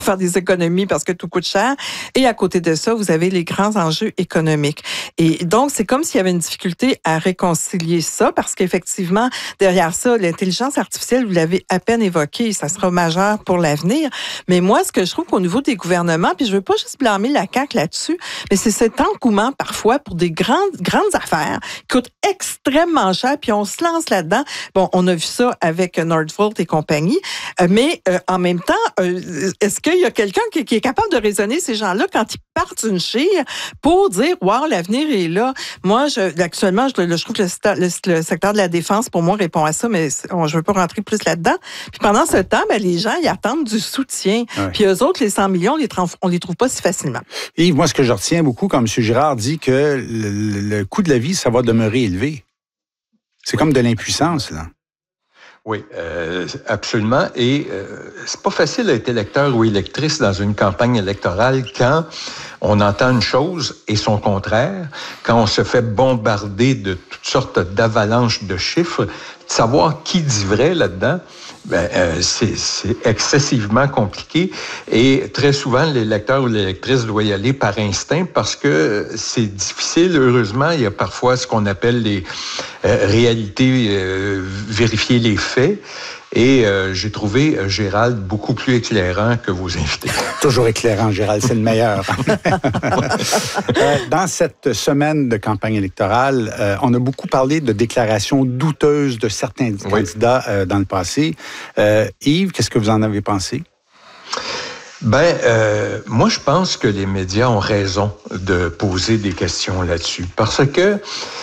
faire des économies parce que tout coûte cher. Et à côté de ça, vous avez les grands enjeux économiques. Et donc, c'est comme s'il y avait une difficulté à réconcilier ça parce qu'effectivement, derrière ça, l'intelligence artificielle, vous l'avez à peine évoqué, ça sera majeur pour l'avenir. Mais moi, ce que je trouve qu'au niveau des gouvernements, puis je veux pas juste blâmer la CAQ là-dessus, mais c'est cet engouement parfois pour des grandes affaires qui coûtent extrêmement cher, puis on se lance là-dedans. Bon, on a vu ça avec Nordvolt et compagnie, mais en même temps, est-ce qu'il y a quelqu'un qui est capable de raisonner ces gens-là quand ils partent d'une chire pour dire « Wow, l'avenir est là ». Moi, actuellement, je trouve que le secteur de la défense, pour moi, répond à ça, mais je ne veux pas rentrer plus là-dedans. Puis pendant ce temps, les gens, ils attendent du soutien. Ouais. Puis eux autres, les 100 millions, on les trouve pas si facilement. Et moi, ce que je retiens beaucoup, quand M. Girard dit que le coût de la vie, ça va demeurer élevé. C'est comme de l'impuissance, là. Oui, absolument. Et c'est pas facile d'être électeur ou électrice dans une campagne électorale quand on entend une chose et son contraire, quand on se fait bombarder de toutes sortes d'avalanches de chiffres, de savoir qui dit vrai là-dedans. C'est excessivement compliqué et très souvent, l'électeur ou l'électrice doit y aller par instinct parce que c'est difficile. Heureusement, il y a parfois ce qu'on appelle les réalités, vérifier les faits. Et j'ai trouvé Gérald beaucoup plus éclairant que vos invités. Toujours éclairant, Gérald, c'est le meilleur. Dans cette semaine de campagne électorale, on a beaucoup parlé de déclarations douteuses de certains candidats dans le passé. Yves, qu'est-ce que vous en avez pensé? Moi, je pense que les médias ont raison de poser des questions là-dessus. Parce que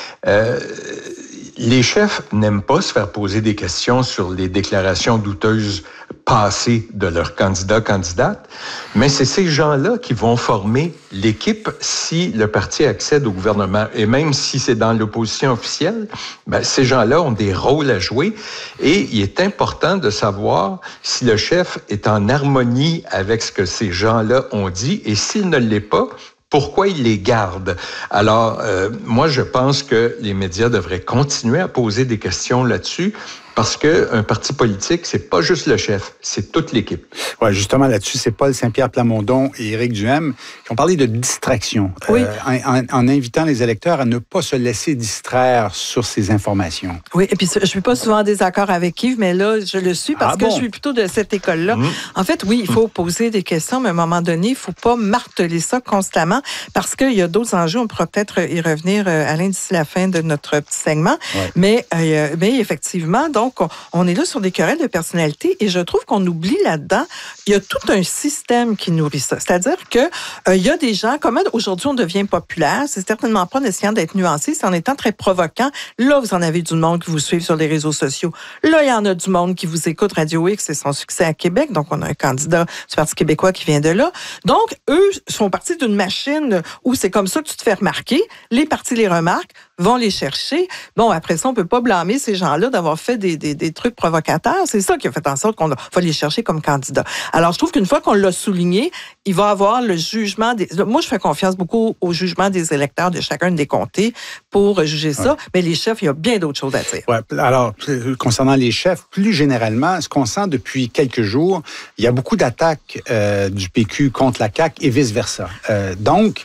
les chefs n'aiment pas se faire poser des questions sur les déclarations douteuses passées de leurs candidats-candidates, mais c'est ces gens-là qui vont former l'équipe si le parti accède au gouvernement. Et même si c'est dans l'opposition officielle, ces gens-là ont des rôles à jouer et il est important de savoir si le chef est en harmonie avec ce que ces gens-là ont dit et s'il ne l'est pas, pourquoi ils les gardent? Alors, moi, je pense que les médias devraient continuer à poser des questions là-dessus parce qu'un parti politique, c'est pas juste le chef, c'est toute l'équipe. Oui, justement, là-dessus, c'est Paul Saint-Pierre Plamondon et Éric Duhem qui ont parlé de distraction, oui. En invitant les électeurs à ne pas se laisser distraire sur ces informations. Oui, et puis je suis pas souvent en désaccord avec Yves, mais là, je le suis parce que je suis plutôt de cette école-là. En fait, oui, il faut poser des questions, mais à un moment donné, il faut pas marteler ça constamment parce qu'il y a d'autres enjeux. On pourra peut-être y revenir, Alain, d'ici la fin de notre petit segment. Ouais. Mais effectivement, donc, on est là sur des querelles de personnalité et je trouve qu'on oublie là-dedans, il y a tout un système qui nourrit ça. C'est-à-dire que il y a des gens, comme aujourd'hui on devient populaire, c'est certainement pas en essayant d'être nuancé, c'est en étant très provoquant. Là, vous en avez du monde qui vous suit sur les réseaux sociaux. Là, il y en a du monde qui vous écoute. Radio X, c'est son succès à Québec. Donc, on a un candidat du Parti québécois qui vient de là. Donc, eux sont partis d'une machine où c'est comme ça que tu te fais remarquer. Les partis les remarquent, vont les chercher. Bon, après ça, on peut pas blâmer ces gens-là d'avoir fait des trucs provocateurs. C'est ça qui a fait en sorte qu'on va les chercher comme candidats. Alors, je trouve qu'une fois qu'on l'a souligné, il va avoir le jugement des... Moi, je fais confiance beaucoup au jugement des électeurs de chacun des comtés pour juger ça. Ouais. Mais les chefs, il y a bien d'autres choses à dire. Ouais. Alors, concernant les chefs, plus généralement, ce qu'on sent depuis quelques jours, il y a beaucoup d'attaques du PQ contre la CAQ et vice-versa. Donc,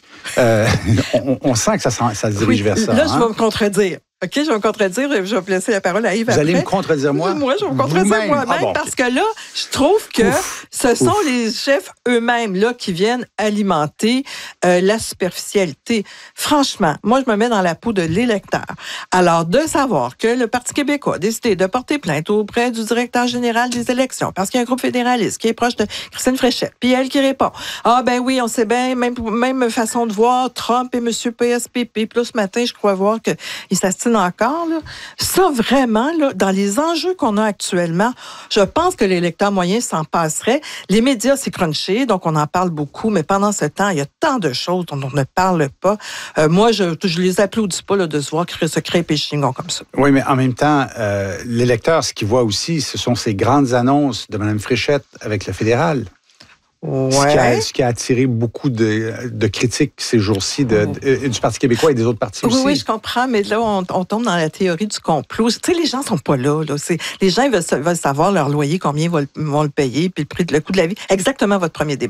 on sent que ça se dirige vers ça. Là, je vais me contredire. OK, je vais me contredire. Je vais laisser la parole à Yves après. Vous allez me contredire, moi? Moi, je vais me contredire moi-même parce que là, je trouve que ce sont les chefs eux-mêmes là qui viennent alimenter la superficialité. Franchement, moi, je me mets dans la peau de l'électeur. Alors, de savoir que le Parti québécois a décidé de porter plainte auprès du directeur général des élections parce qu'il y a un groupe fédéraliste qui est proche de Christine Fréchette, puis elle qui répond « Ah, ben oui, on sait bien, même façon de voir Trump et M. PSPP. » Puis là, ce matin, je crois voir qu'il s'astine encore. Là. Ça, vraiment, là, dans les enjeux qu'on a actuellement, je pense que l'électeur moyen s'en passerait. Les médias, c'est crunché, donc on en parle beaucoup, mais pendant ce temps, il y a tant de choses dont on ne parle pas. Moi, je les applaudis pas là, de se voir se crêper chignon comme ça. Oui, mais en même temps, l'électeur, ce qu'il voit aussi, ce sont ces grandes annonces de Mme Fréchette avec le fédéral. Ouais. Ce qui a attiré beaucoup de critiques ces jours-ci du Parti québécois et des autres partis aussi. Oui, je comprends, mais là, on tombe dans la théorie du complot. Tu sais, les gens sont pas là. Les gens veulent savoir leur loyer, combien vont le payer, puis le coût de la vie. Exactement votre premier débat.